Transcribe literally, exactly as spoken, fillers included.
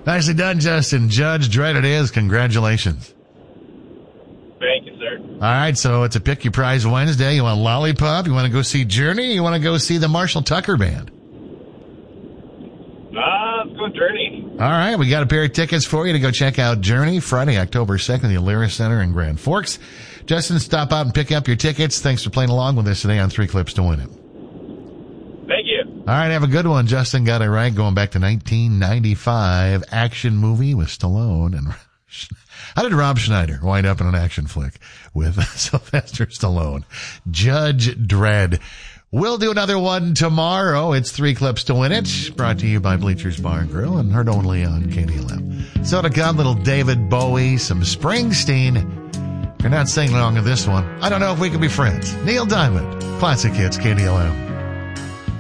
Nicely done, Justin. Judge Dredd it is. Congratulations. Thank you, sir. All right, so it's a Pick Your Prize Wednesday. You want Lollipop? You want to go see Journey? You want to go see the Marshall Tucker Band? Ah, uh, let's go Journey. All right, we got a pair of tickets for you to go check out Journey Friday, October second, the Alerus Center in Grand Forks. Justin, stop out and pick up your tickets. Thanks for playing along with us today on Three Clips to Win It. Thank you. All right, have a good one. Justin got it right. Going back to nineteen ninety-five, action movie with Stallone. And how did Rob Schneider wind up in an action flick with Sylvester Stallone? Judge Dredd. We'll do another one tomorrow. It's Three Clips to Win It, brought to you by Bleachers Bar and Grill and heard only on K D L M. So to come, little David Bowie, some Springsteen. If you're not singing along with this one, I don't know if we can be friends. Neil Diamond, Classic Hits, K D L M.